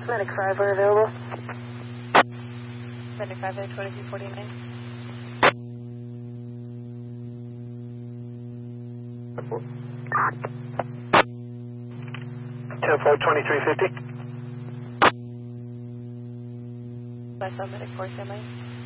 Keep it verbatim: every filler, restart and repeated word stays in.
Medic five, we're available. Medic five, twenty-three forty-nine. ten four, twenty-three fifty. Myself, Medic four, standby.